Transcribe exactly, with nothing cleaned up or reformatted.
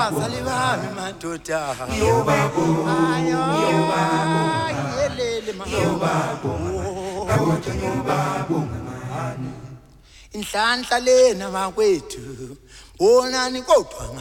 bazali bami madoda ngiyobabonga yelele ngiyobabonga ngiyobabonga mani inhlanhla lena bakwethu bonani kodwa